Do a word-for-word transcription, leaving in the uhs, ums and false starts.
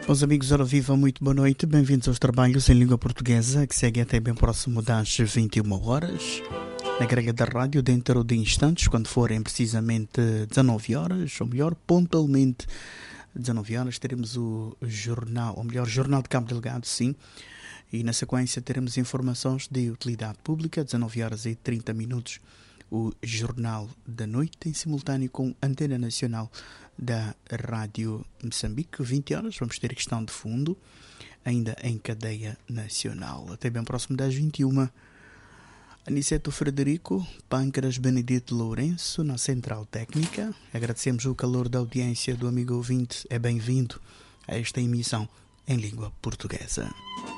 Meus amigos, ora viva, muito boa noite, bem-vindos aos trabalhos em língua portuguesa, que segue até bem próximo das vinte e uma horas, na grelha da rádio, dentro de instantes, quando forem precisamente dezanove horas, ou melhor, pontualmente dezanove horas, teremos o jornal, ou melhor, Jornal de Cabo Delgado, sim, e na sequência teremos informações de utilidade pública, dezanove horas e trinta minutos, o Jornal da Noite, em simultâneo com a Antena Nacional da Rádio Moçambique, vinte horas, vamos ter questão de fundo, ainda em cadeia nacional. Até bem próximo das vinte e uma, Aniceto Frederico, Pâncras Benedito Lourenço, na Central Técnica. Agradecemos o calor da audiência do amigo ouvinte, é bem-vindo a esta emissão em língua portuguesa.